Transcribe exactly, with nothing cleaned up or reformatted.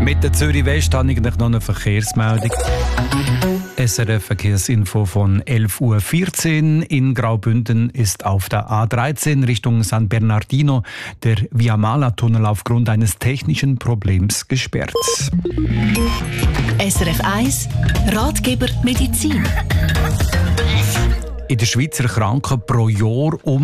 Mit der Zürich West habe ich noch eine Verkehrsmeldung. S R F Verkehrsinfo von elf Uhr vierzehn. In Graubünden ist auf der A dreizehn Richtung San Bernardino der Via Mala-Tunnel aufgrund eines technischen Problems gesperrt. S R F eins Ratgeber Medizin. In der Schweiz erkranken pro Jahr um